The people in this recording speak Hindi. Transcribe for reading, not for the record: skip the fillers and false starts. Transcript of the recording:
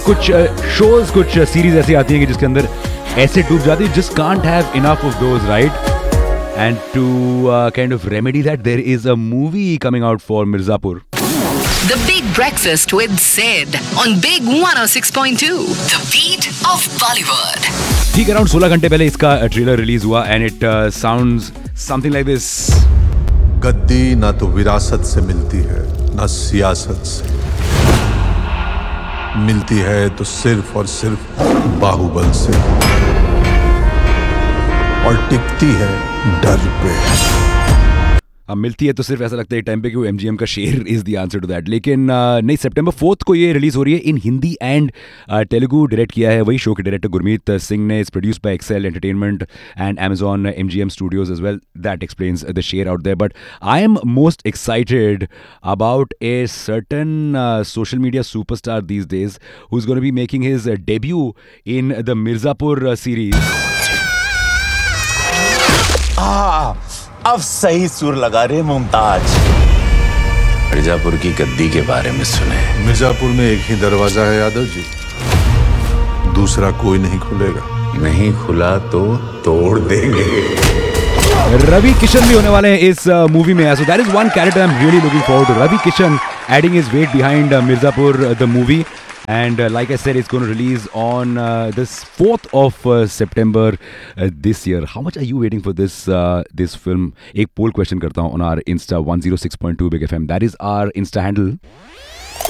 कुछ शोज कुछ सीरीज ऐसी आती हैं कि जिसके अंदर ऐसे डूब जाती है, just can't have enough of those, right? And to kind of remedy that, there is a movie coming out for Mirzapur. The Big Breakfast with Sid on Big 106.2, the beat of Bollywood. ठीक अराउंड 16 घंटे पहले इसका ट्रेलर रिलीज हुआ and it sounds something like this. गद्दी ना तो विरासत से मिलती है ना सियासत से, मिलती है तो सिर्फ और सिर्फ बाहुबल से, और टिकती है डर पे. अब मिलती है तो सिर्फ ऐसा लगता है टाइम पे कि वो एमजीएम का शेर is the answer to that. लेकिन नहीं, सितंबर 4 को ये रिलीज हो रही है इन हिंदी एंड तेलुगु. डायरेक्ट किया है वही शो के डायरेक्टर गुरमीत सिंह ने. It's produced by Excel entertainment and Amazon MGM studios as well. That explains the शेर out there. But I am most excited about a certain social media superstar these days who is gonna be making his debut in the Mirzapur series. अब सही सुर लगा रे मुमताज. मिर्जापुर की गद्दी के बारे में सुने. मिर्जापुर में एक ही दरवाजा है यादव जी, दूसरा कोई नहीं खुलेगा. नहीं खुला तो तोड़ देंगे. रवि किशन भी होने वाले हैं इस मूवी में. So that is one character I am really looking forward to. Ravi Kishan adding his weight behind Mirzapur the movie. And like I said, it's going to release on this 4th of September this year. How much are you waiting for this film? एक poll question करता हूँ on our Insta 106.2 Big FM. That is our Insta handle.